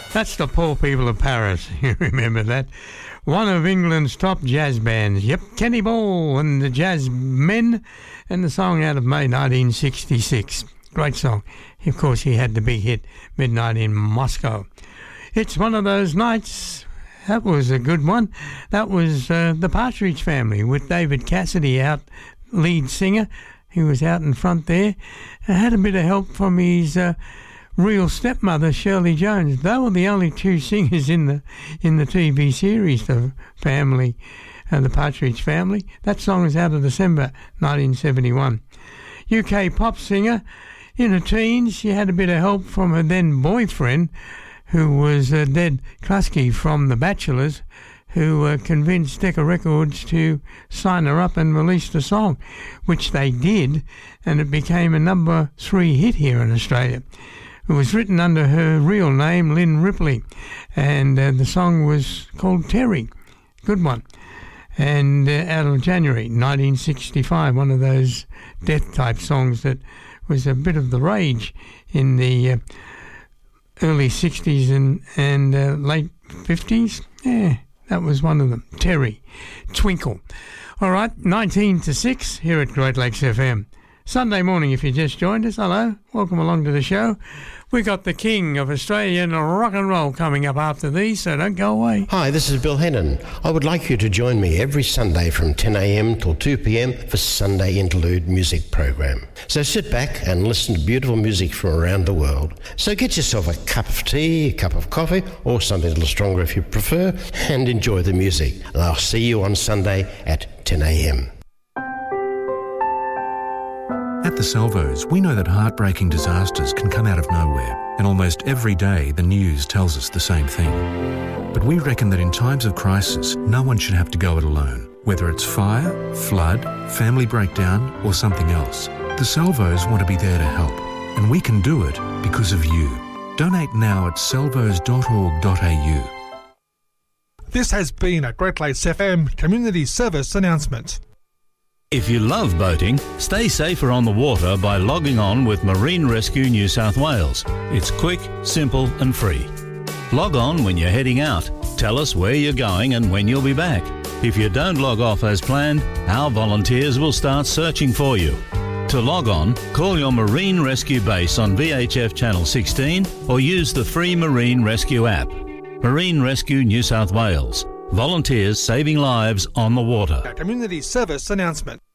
That's the Poor People of Paris. You remember that? One of England's top jazz bands. Yep, Kenny Ball and the Jazz Men, and the song out of May 1966. Great song. Of course, he had the big hit, Midnight in Moscow. It's One of Those Nights. That was a good one. That was the Partridge Family with David Cassidy out, lead singer. He was out in front there. Had a bit of help from his real stepmother, Shirley Jones. They were the only two singers in the TV series, the family, the Partridge Family. That song is out of December 1971. UK pop singer. In her teens, she had a bit of help from her then boyfriend, who was Ded Klasky from The Bachelors, who convinced Decca Records to sign her up and release the song, which they did, and it became a number 3 hit here in Australia. It was written under her real name, Lynn Ripley, and the song was called Terry. Good one. And out of January 1965, one of those death-type songs that was a bit of the rage in the early 60s and late 50s. Yeah, that was one of them. Terry. Twinkle. All right, 19 to 6 here at Great Lakes FM. Sunday morning, if you just joined us, hello, welcome along to the show. We got the king of Australian rock and roll coming up after these, so don't go away. Hi, this is Bill Hennon. I would like you to join me every Sunday from 10 a.m. till 2 p.m. for Sunday Interlude music program. So sit back and listen to beautiful music from around the world. So get yourself a cup of tea, a cup of coffee, or something a little stronger if you prefer, and enjoy the music. And I'll see you on Sunday at 10 a.m. At the Salvos, we know that heartbreaking disasters can come out of nowhere, and almost every day the news tells us the same thing. But we reckon that in times of crisis, no one should have to go it alone. Whether it's fire, flood, family breakdown, or something else, the Salvos want to be there to help, and we can do it because of you. Donate now at salvos.org.au. This has been a Great Lakes FM Community Service announcement. If you love boating, stay safer on the water by logging on with Marine Rescue New South Wales. It's quick, simple and free. Log on when you're heading out. Tell us where you're going and when you'll be back. If you don't log off as planned, our volunteers will start searching for you. To log on, call your Marine Rescue base on VHF Channel 16 or use the free Marine Rescue app. Marine Rescue New South Wales. Volunteers saving lives on the water. A community service announcement.